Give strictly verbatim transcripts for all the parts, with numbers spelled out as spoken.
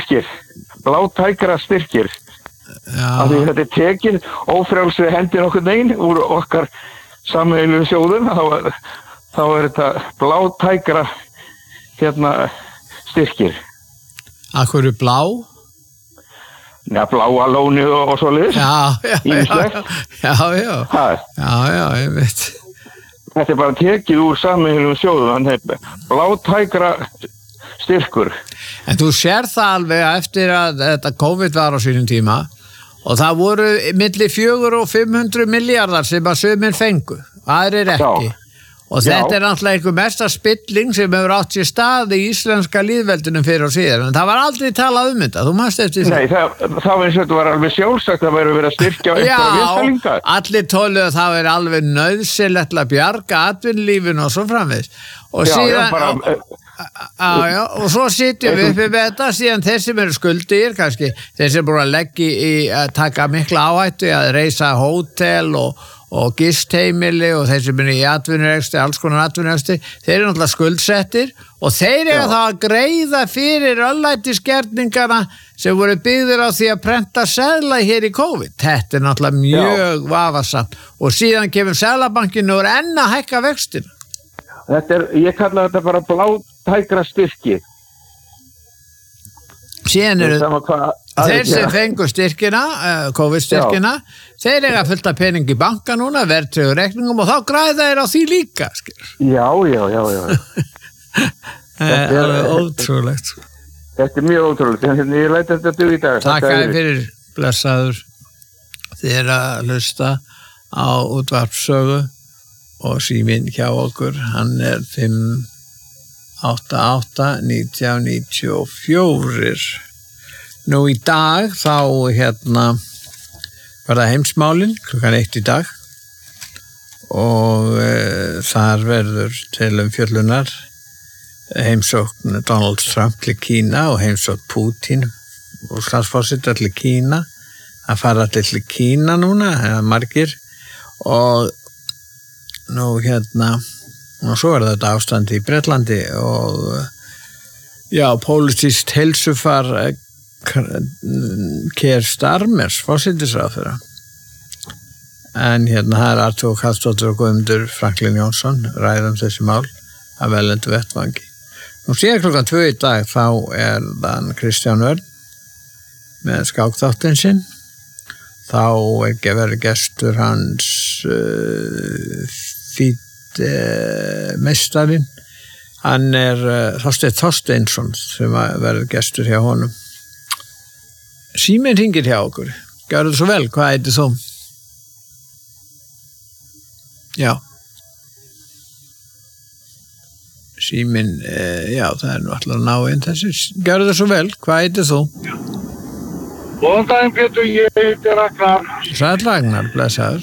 styrkir, blátækra styrkir. Já. Af því þetta er tekið ófrjálsri hendir okkur neginn úr okkar sameiginlegu sjóðum, þá, þá er þetta blátækra hérna styrkir. Akkur er blá? Já, bláa lóni og, og svo liðs. Já, já, já, já, já, já, já, ég veit. Þetta er bara tekið úr sameiginlegum sjóðum, þannig blátækra styrkur. En þú sér það alveg eftir að þetta COVID var á sínum tíma og það voru milli fjögur og fimm hundruð milljarðar sem að sumir fengu, aðrir ekki. Já. Og þetta Já. Er náttúrulega einhver mesta spilling sem hefur átt sér stað í íslenska lýðveldunum fyrir og síðan, en það var aldrei talað um þetta, þú manst eftir því. Nei, það, það var eins og þetta var alveg sjálfsagt að vera verið að styrkja einhverja viðstælingar. Já, allir tóluðu að það er alveg nauðsynlegt að bjarga atvinnulífinu og svo framvegis. Og já, síðan... Já, bara... Og, á, já, og svo sitjum við uppi með þetta, síðan þeir sem eru skuldir, kannski, þeir sem búin að leggja í að taka mikla áhættu, að reisa hótel og og gistheimili og þeir sem er í atvinnurekstri, alls konar atvinnurekstri, þeir eru náttúrulega skuldsettir og þeir eru þá að greiða fyrir örlætisgerningarna sem voru byggðir á því að prenta seðla hér í COVID. Þetta er náttúrulega mjög vafasamt og síðan kemur Seðlabankinn og er enn að hækka vextina. Þetta er, ég kalla þetta bara blátækra styrki. Síðan eru þeir sem fengu styrkina, uh, COVID-styrkina, þeir eiga fullt af pening í banka núna, verðtryggðu reikningum og þá græða þeir á því líka. Skilur. Já, já, já, já. Þetta er ótrúlegt. Þetta er mjög ótrúlegt, en ég læti þetta duga í dag. Takk að fyrir, blessaður, þér að hlusta á útvarpssögu og síminn hjá okkur, hann er fimm átta átta nítján níutíu og fjögur. Nú í dag þá hérna var það heimsmálin klukkan eitt í dag og e, þar verður til umfjöllunar heimsókn Donald Trump til Kína og heimsókn Putin og statsforseta til Kína. Það fara allir til Kína núna, eða margir og nú hérna og svo er þetta ástandi í Bretlandi og já, pólitískt heilsufar Keir Starmers fórsætisráðherra en hérna það er Artur Kallstóttir og Guðmundur Franklin Jónsson ræðum þessi mál að velendu vettvangi. Nú síðan klukkan tvö í dag þá er þann Kristján Örn með skákþáttinn sinn þá er ekki verið gestur hans uh, fít meistarinn hann er uh, Þorsteinn Þorsteinsson sem verður gestur hjá honum. Síminn hringir hjá okkur, gjörðu svo vel, hvað heitir þú? Já Síminn, uh, já það er nú alltaf að ná einn þessi, gjörðu svo vel, hvað heitir þú? Góðan daginn Pétur, ég heitir Ragnar. Sæll Ragnar, blessaður.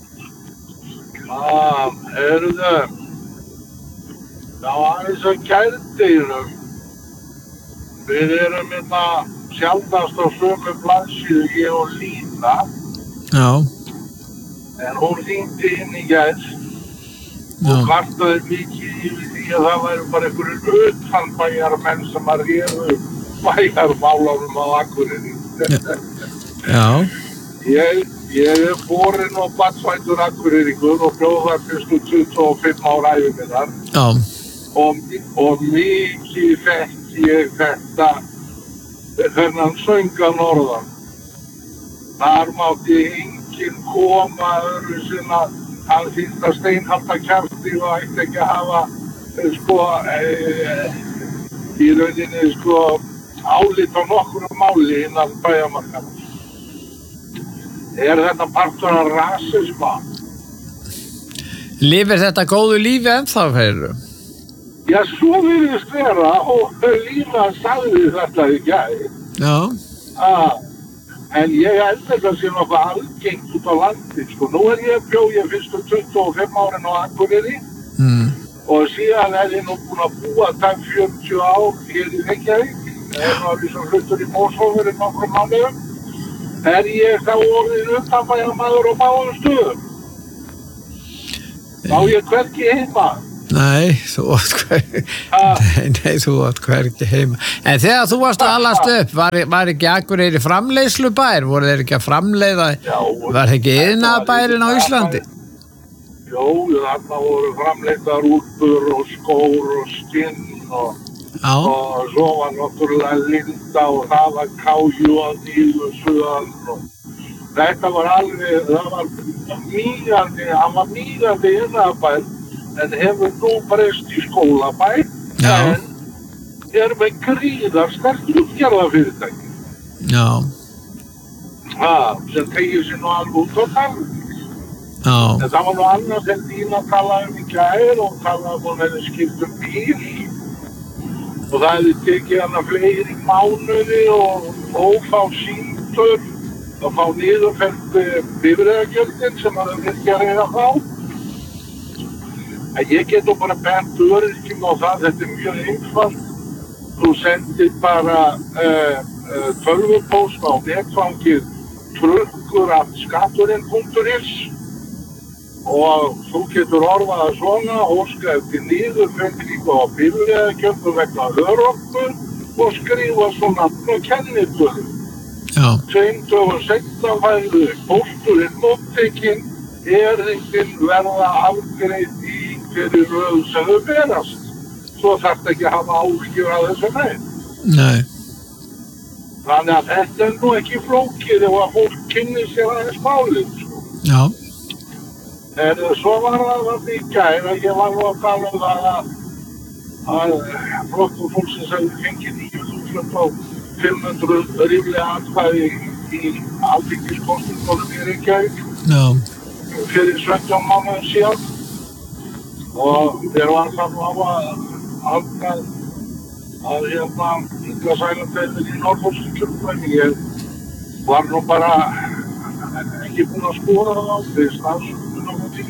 Já, heyrðu, þá aðeins að kærdeginum, við erum hérna sjaldast á sömu blaðsíðu, ég og Lína. Já. En hún hringdi inn í gær og kvartaði mikið yfir því að það væri bara einhverjum utanbæjarmenn sem að réðu bæjarmálanum á Akureyri. Já. Ég... Ég er borinn og barnsfæddur Akureyringur og bjó þar fyrstu tuttugu og fimm ára ævi minnar. Já. Og, og mikið fekk ég þetta, þennan sönga norðan. Þar mátti enginn koma öðru sinna, hann finnst að steinhalda kjafti og ætti ekki að hafa, sko, e, í rauninni, sko, álit á nokkru máli innan bæjarmarkanna. Er þetta partur af rasisma? Lifir þetta góðu lífi ennþá, heyrðu? Já, svo virðist vera og Lína sagði þetta í gær. Já. Ah, en ég held þetta sé nokkuð algengt út á landi, sko. Nú er ég bjó ég fyrstu tuttugu og fimm árin á Akureyri mm. og síðan er ég nú búin að búa tæm fjörutíu ár hér í Reykjavík. Það var við sem hlutur í Mósfóður í nokkrum mánuðum. Er ég þá orðin utanbæjarmaður á báðum stöðum? Þá ég hvergi heima. Nei, þú átt hvergi nei, nei, þú átt hvergi heima. En þegar þú varst að alast upp, var, var ekki Akureyri framleiðslubær? Voru þeir ekki að framleiða? Já, var það ekki iðnaðarbærinn á Íslandi? Jó, þarna voru framleiddar úlpur og skór og skinn og, og svo var náttúrulega linda og það var káju og nýðusöðan og þetta var alveg, það var mýgandi, hann var mýgandi iðnaðarbær en hefur nú breyst í skólabæ en er með gríðar sterkt útgerðarfyrirtæki. Já. Ha, sem tegir sér nú alveg út á talning. Já. En það var nú annað sem Dína talaði um í gær og talaði um að henni skipt um bíl og það hefði tekið hana fleiri mánuði og ófá síntöl að fá niðurfellt bifreiðagjöldin sem það hefði ekki að reyna þá. En ég get nú bara bent öryrkjum á það, þetta er mjög einfalt. Þú sendir bara uh, uh, tölvupóst á netfangið trukkur af skatturinn punktur is og þú getur orðað að svona, óska eftir niðurfellingu á bifreiðagjöldum vegna örorku og skrifa svo nafn og kennitölu. Já. Tveim dögum seinna færðu pósturinn móttekinn, erindin verða afgreidd í fyrir röð sem þau berast. Svo þarf ekki að hafa áhyggjur af þessu megin. Nei. Þannig að þetta er nú ekki flókið ef að fólk kynni sér aðeins málið. Sko. Já. En svo var það að í gær að ég var nú að tala um það að, að Flokkur fólksins hefði fengið níu þúsund og fimm hundruð ríflega atkvæði í alþingiskosningunum í Reykjavík. Já. Fyrir sautján mánuðum síðan. Og þeir var það nú á að að að hérna Inga Sælandheimir í Norðfólkskjöldvæmi. Ég var nú bara ekki búinn að skoða það á því stafsöndun á því.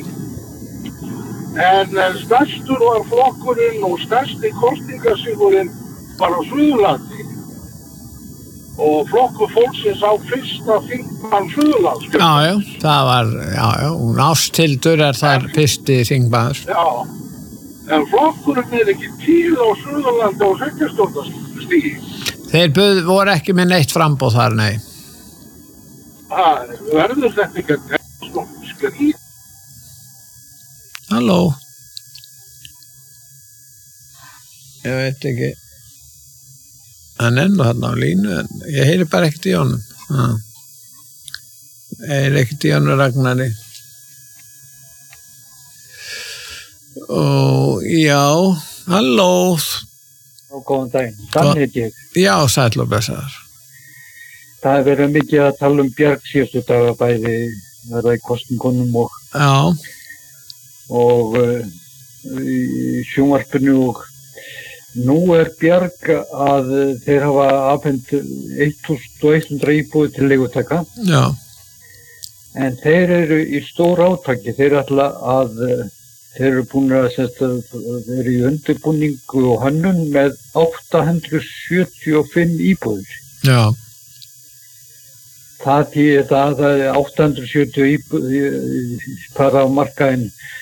En stærstur var flokkurinn og stærsti kosningasigurinn var á Suðurlandi. Og Flokkur fólksins á fyrsta þingmann Suðurlands. Já, já, það var, já, já, Ásthildur er þar fyrsti þingmaður. Já, en flokkurinn er ekki til á Suðurlandi á sveitarstjórnarstígi. Þeir buð, voru ekki með neitt framboð þar, nei. Það verður þetta ekki að tegna skrýt. Halló. Ég veit ekki. Hann er nú þarna á línu, en ég heyri bara ekkert í honum. Ha. Ég heyri ekkert í honum Ragnari. Og já, halló. Og góðan daginn, þannig heit ég. Já, sæll og blessaður. Það er verið mikið að tala um Bjarg síðustu daga bæði verða í kosningunum og, og uh, í sjónvarpinu og nú er Bjarg að þeir hafa afhent þúsund hundrað íbúðir til leigutaka. Já. En þeir eru í stór átaki. Þeir ætla að þeir eru búin að þeir eru í undirbúningu og hönnun með átta hundruð sjötíu og fimm íbúðir. Já. Það þýðir það að átta hundruð sjötíu íbúðir fara á markaðinn